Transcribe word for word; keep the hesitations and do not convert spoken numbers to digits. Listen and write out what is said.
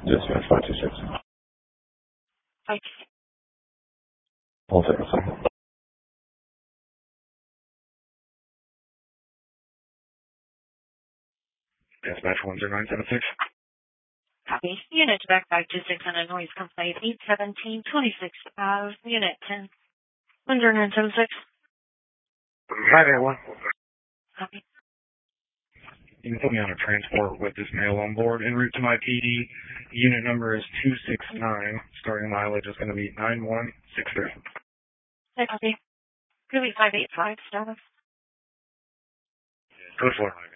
Dispatch five two six. Five. Hold it a second. Dispatch one zero nine seven six. Copy. Unit to back five two six on a noise complaint eight seventeen twenty-six of Unit ten. one zero nine seven six. Hi there, one. Copy. You can put me on a transport with this male on board en route to my P D. Unit number is two six nine. Starting mileage is going to be nine one six three. Hey, copy. Could be five eight five status. Code four.